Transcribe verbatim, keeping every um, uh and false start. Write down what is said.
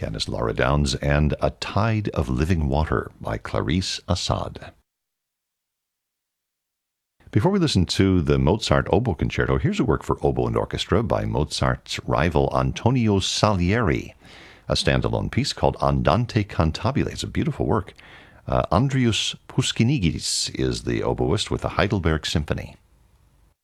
pianist Laura Downs, and A Tide of Living Water by Clarice Assad. Before we listen to the Mozart Oboe Concerto, here's a work for oboe and orchestra by Mozart's rival Antonio Salieri, a standalone piece called Andante Cantabile. It's a beautiful work. Uh, Andrius Puskinigis is the oboist with the Heidelberg Symphony.